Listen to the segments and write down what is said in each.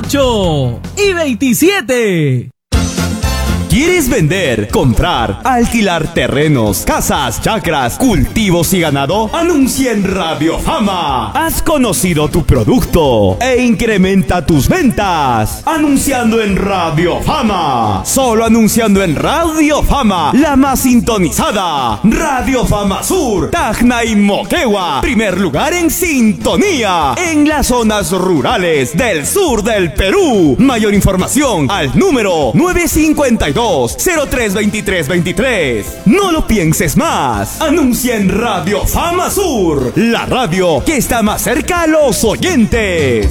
8:27. ¿Quieres vender, comprar, alquilar terrenos, casas, chacras, cultivos y ganado? Anuncia en Radio Fama. Has conocido tu producto e incrementa tus ventas. Anunciando en Radio Fama. Solo anunciando en Radio Fama, la más sintonizada. Radio Fama Sur, Tacna y Moquegua. Primer lugar en sintonía en las zonas rurales del sur del Perú. Mayor información al número 952-032323. No lo pienses más. Anuncia en Radio Fama Sur, la radio que está más cerca a los oyentes.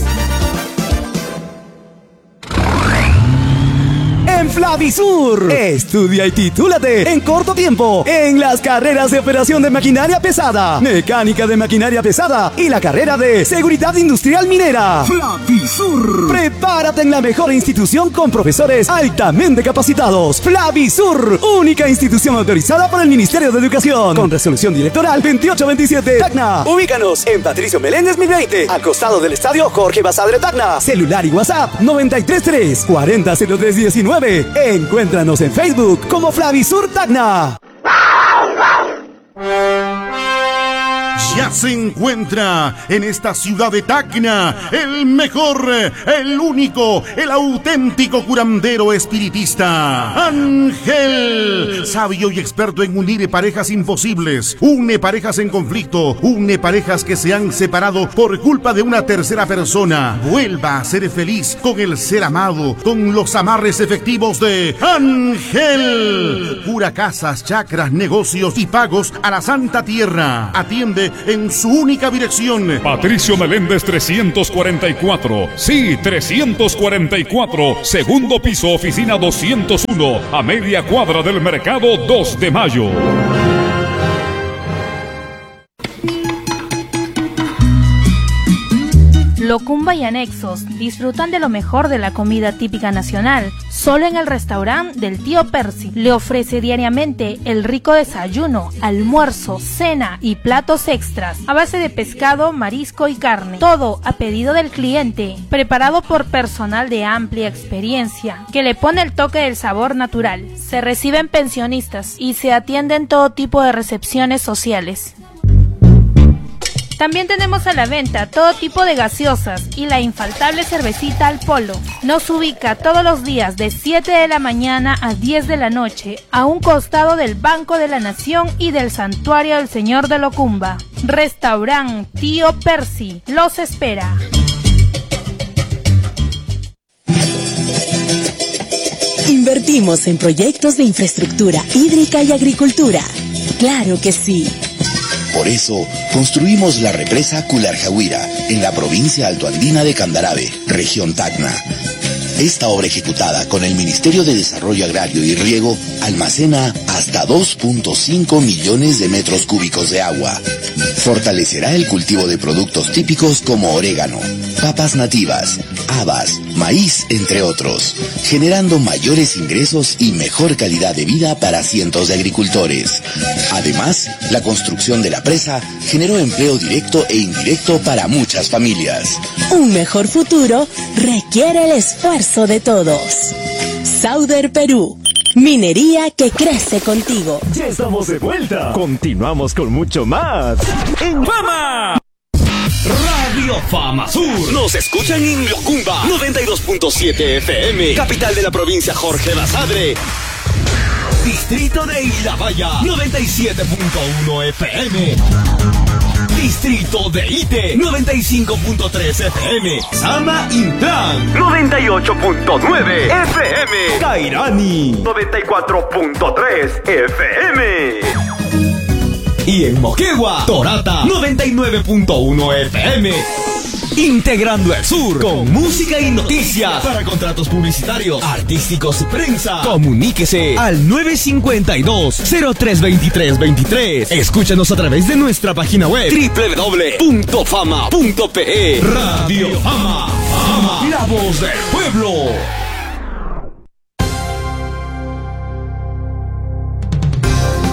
En Flavisur, estudia y titúlate en corto tiempo en las carreras de operación de maquinaria pesada, mecánica de maquinaria pesada y la carrera de seguridad industrial minera. Flavisur. Prepárate en la mejor institución con profesores altamente capacitados. Flavisur, única institución autorizada por el Ministerio de Educación, con resolución directoral 2827. Tacna. Ubícanos en Patricio Meléndez 1020, al costado del estadio Jorge Basadre Tacna. Celular y WhatsApp 933 400319. Encuéntranos en Facebook como Flavisur Tacna. Ya se encuentra en esta ciudad de Tacna el mejor, el único, el auténtico curandero espiritista, Ángel, sabio y experto en unir parejas imposibles, une parejas en conflicto, une parejas que se han separado por culpa de una tercera persona. Vuelva a ser feliz con el ser amado, con los amarres efectivos de Ángel. Cura casas, chacras, negocios y pagos a la Santa Tierra. Atiende en su única dirección. Patricio Meléndez 344. Sí, 344. Segundo piso, oficina 201. A media cuadra del mercado 2 de Mayo. Locumba y anexos disfrutan de lo mejor de la comida típica nacional, solo en el restaurante del tío Percy. Le ofrece diariamente el rico desayuno, almuerzo, cena y platos extras a base de pescado, marisco y carne. Todo a pedido del cliente, preparado por personal de amplia experiencia, que le pone el toque del sabor natural. Se reciben pensionistas y se atienden todo tipo de recepciones sociales. También tenemos a la venta todo tipo de gaseosas y la infaltable cervecita al polo. Nos ubica todos los días de 7 de la mañana a 10 de la noche, a un costado del Banco de la Nación y del Santuario del Señor de Locumba. Restaurante Tío Percy los espera. Invertimos en proyectos de infraestructura hídrica y agricultura. Claro que sí. Por eso, construimos la represa Cularjahuira, en la provincia altoandina de Candarave, región Tacna. Esta obra ejecutada con el Ministerio de Desarrollo Agrario y Riego almacena hasta 2.5 millones de metros cúbicos de agua. Fortalecerá el cultivo de productos típicos como orégano, papas nativas, habas, maíz, entre otros, generando mayores ingresos y mejor calidad de vida para cientos de agricultores. Además, la construcción de la presa generó empleo directo e indirecto para muchas familias. Un mejor futuro requiere el esfuerzo de todos. Sauder Perú. Minería que crece contigo. Ya estamos de vuelta. Continuamos con mucho más en Fama. Radio Fama Sur. Nos escuchan en Locumba 92.7 FM, capital de la provincia Jorge Basadre. Distrito de Ilabaya 97.1 FM. Distrito de Ite 95.3 FM. Sama Intran 98.9 FM. Cairani 94.3 FM. Y en Moquegua, Torata 99.1 FM. Integrando el sur con música y noticias. Para contratos publicitarios, artísticos y prensa, comuníquese al 952-032323. Escúchanos a través de nuestra página web www.fama.pe. Radio Fama, Fama, la voz del pueblo.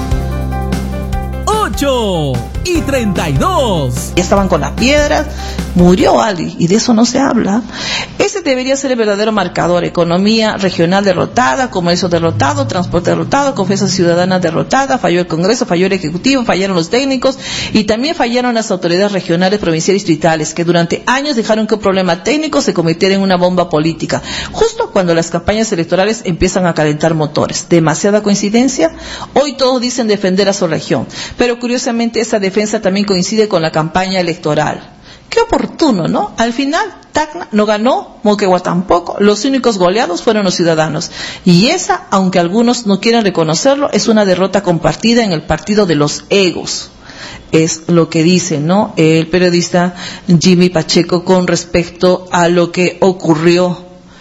8:32. Ya estaban con las piedras, Murió Ali y de eso no se habla. Ese debería ser el verdadero marcador: economía regional derrotada, comercio derrotado, transporte derrotado, confianza ciudadana derrotada, falló el Congreso, falló el Ejecutivo, fallaron los técnicos y también fallaron las autoridades regionales, provinciales y distritales, que durante años dejaron que un problema técnico se convirtiera en una bomba política, justo cuando las campañas electorales empiezan a calentar motores. ¿Demasiada coincidencia? Hoy todos dicen defender a su región, pero curiosamente esa defensa también coincide con la campaña electoral. Qué oportuno, ¿no? Al final, Tacna no ganó, Moquegua tampoco, los únicos goleados fueron los ciudadanos. Y esa, aunque algunos no quieran reconocerlo, es una derrota compartida en el partido de los egos. Es lo que dice, ¿no?, el periodista Jimmy Pacheco con respecto a lo que ocurrió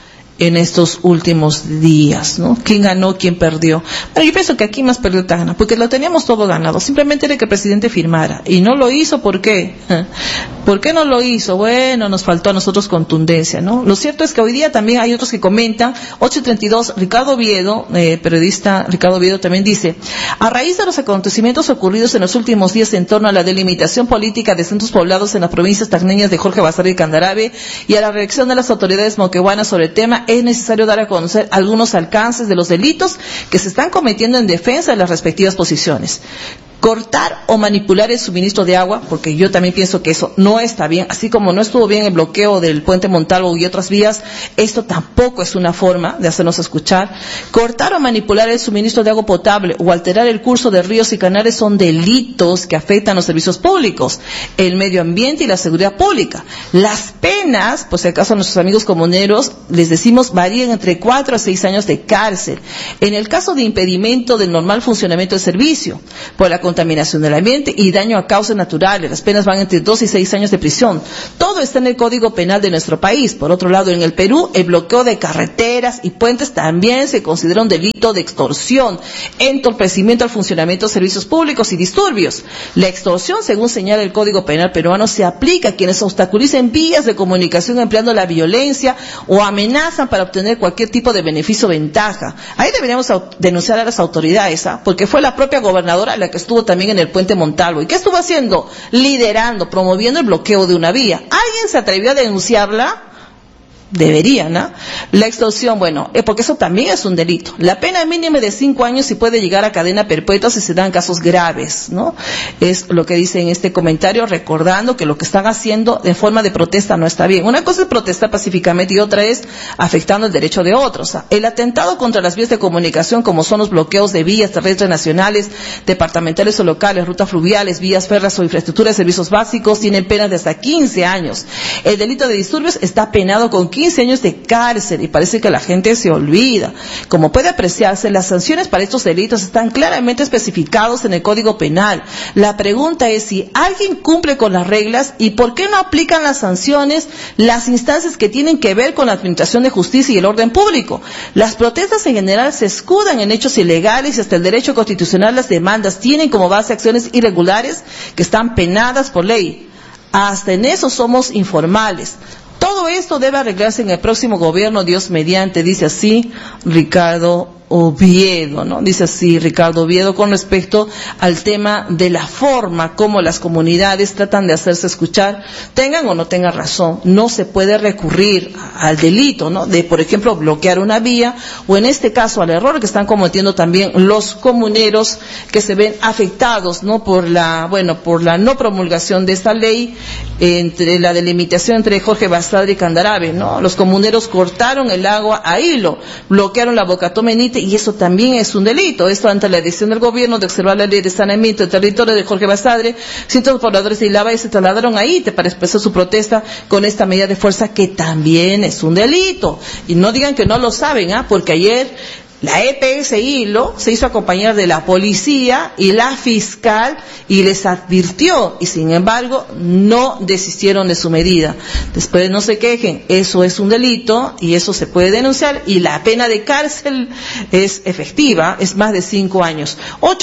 en estos últimos días, ¿no? ¿Quién ganó, quién perdió? Bueno, yo pienso que aquí más perdió Tacna, porque lo teníamos todo ganado. Simplemente era que el presidente firmara. Y no lo hizo, ¿por qué? ¿Por qué no lo hizo? Bueno, nos faltó a nosotros contundencia, ¿no? Lo cierto es que hoy día también hay otros que comentan. 8:32, Ricardo Oviedo, periodista Ricardo Oviedo, también dice: a raíz de los acontecimientos ocurridos en los últimos días en torno a la delimitación política de centros poblados en las provincias tacneñas de Jorge Basadre y Candarave y a la reacción de las autoridades moquegüanas sobre el tema, es necesario dar a conocer algunos alcances de los delitos que se están cometiendo en defensa de las respectivas posiciones. Cortar o manipular el suministro de agua, porque yo también pienso que eso no está bien, así como no estuvo bien el bloqueo del puente Montalvo y otras vías, esto tampoco es una forma de hacernos escuchar. Cortar o manipular el suministro de agua potable o alterar el curso de ríos y canales son delitos que afectan los servicios públicos, el medio ambiente y la seguridad pública. Las penas, por si acaso a nuestros amigos comuneros les decimos, varían entre 4 a 6 años de cárcel. En el caso de impedimento del normal funcionamiento del servicio, por la contaminación del ambiente y daño a causas naturales, las penas van entre 2 y 6 años de prisión. Todo está en el Código Penal de nuestro país. Por otro lado, en el Perú, el bloqueo de carreteras y puentes también se considera un delito de extorsión, entorpecimiento al funcionamiento de servicios públicos y disturbios. La extorsión, según señala el Código Penal peruano, se aplica a quienes obstaculicen vías de comunicación empleando la violencia o amenazan para obtener cualquier tipo de beneficio o ventaja. Ahí deberíamos denunciar a las autoridades, porque fue la propia gobernadora la que estuvo también en el puente Montalvo. ¿Y qué estuvo haciendo? Liderando, promoviendo el bloqueo de una vía. ¿Alguien se atrevió a denunciarla? Deberían, ¿no? La extorsión, bueno, porque eso también es un delito. La pena mínima es de 5 años y puede llegar a cadena perpetua si se dan casos graves, ¿no? Es lo que dice en este comentario, recordando que lo que están haciendo en forma de protesta no está bien. Una cosa es protestar pacíficamente y otra es afectando el derecho de otros. El atentado contra las vías de comunicación, como son los bloqueos de vías terrestres nacionales, departamentales o locales, rutas fluviales, vías férreas o infraestructura de servicios básicos, tienen penas de hasta 15 años. El delito de disturbios está penado con 15 años de cárcel y parece que la gente se olvida. Como puede apreciarse, las sanciones para estos delitos están claramente especificados en el Código Penal. La pregunta es si alguien cumple con las reglas y por qué no aplican las sanciones las instancias que tienen que ver con la administración de justicia y el orden público. Las protestas en general se escudan en hechos ilegales y hasta el derecho constitucional las demandas tienen como base acciones irregulares que están penadas por ley. Hasta en eso somos informales. Todo esto debe arreglarse en el próximo gobierno, Dios mediante, dice así Ricardo Oviedo, ¿no? Dice así Ricardo Oviedo con respecto al tema de la forma como las comunidades tratan de hacerse escuchar, tengan o no tengan razón. No se puede recurrir al delito, ¿no?, de, por ejemplo, bloquear una vía, o en este caso al error que están cometiendo también los comuneros que se ven afectados, ¿no?, por la no promulgación de esta ley, entre la delimitación entre Jorge Basadre y Candarave, ¿no? Los comuneros cortaron el agua a hilo, bloquearon la Bocatomenite, y eso también es un delito. Esto ante la decisión del gobierno de observar la ley de saneamiento del territorio de Jorge Basadre, cientos de pobladores de Ilava se trasladaron ahí para expresar su protesta con esta medida de fuerza que también es un delito. Y no digan que no lo saben, porque ayer la EPS Hilo se hizo acompañar de la policía y la fiscal y les advirtió, y sin embargo no desistieron de su medida. Después no se quejen, eso es un delito y eso se puede denunciar y la pena de cárcel es efectiva, es más de 5 años.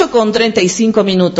8:35.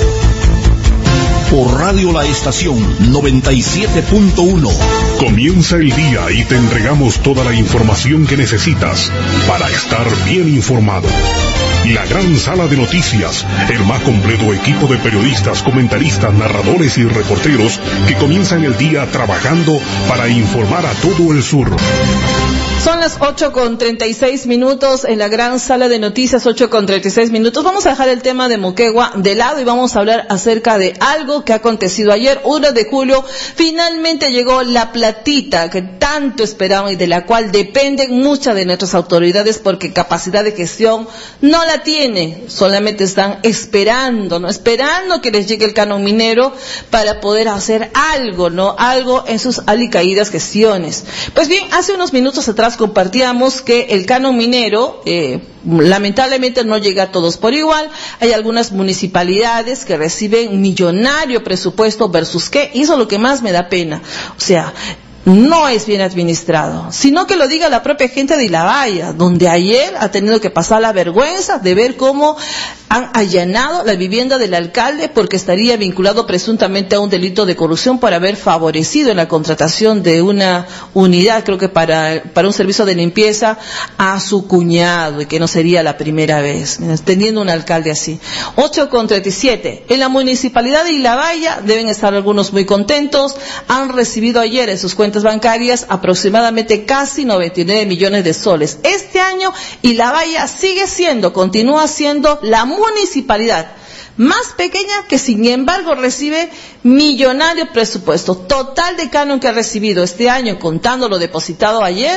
Por Radio La Estación 97.1. Comienza el día y te entregamos toda la información que necesitas para estar bien informado. La gran sala de noticias, el más completo equipo de periodistas, comentaristas, narradores y reporteros que comienzan el día trabajando para informar a todo el sur. Son las 8:36 en la gran sala de noticias, 8:36. Vamos a dejar el tema de Moquegua de lado y vamos a hablar acerca de algo que ha acontecido ayer, 1 de julio. Finalmente llegó la platita que tanto esperamos y de la cual dependen muchas de nuestras autoridades, porque capacidad de gestión no la tienen, solamente están esperando, ¿no? Esperando que les llegue el canon minero para poder hacer algo, ¿no? Algo en sus alicaídas gestiones. Pues bien, hace unos minutos atrás compartíamos que el canon minero lamentablemente no llega a todos por igual. Hay algunas municipalidades que reciben millonario presupuesto versus qué, y eso es lo que más me da pena. O sea, no es bien administrado, sino que lo diga la propia gente de Ilabaya, donde ayer ha tenido que pasar la vergüenza de ver cómo han allanado la vivienda del alcalde porque estaría vinculado presuntamente a un delito de corrupción por haber favorecido en la contratación de una unidad, creo que para un servicio de limpieza, a su cuñado, y que no sería la primera vez, teniendo un alcalde así. 8:37. En la municipalidad de Ilabaya deben estar algunos muy contentos. Han recibido ayer en sus cuentas aproximadamente casi 99 millones de soles. Este año Ilabaya continúa siendo la municipalidad más pequeña que sin embargo recibe millonario presupuesto. Total de canon que ha recibido este año, contando lo depositado ayer,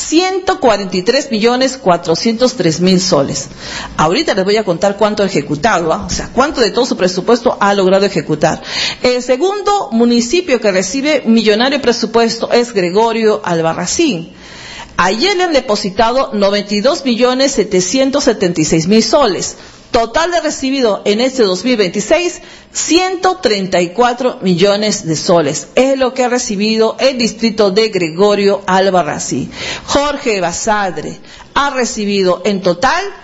143.403.000 soles. Ahorita les voy a contar cuánto ha ejecutado, o sea, cuánto de todo su presupuesto ha logrado ejecutar. El segundo municipio que recibe millonario presupuesto es Gregorio Albarracín. Ayer le han depositado 92.776.000 soles. Total de recibido en este 2026, 134 millones de soles. Es lo que ha recibido el distrito de Gregorio Albarracín. Jorge Basadre ha recibido en total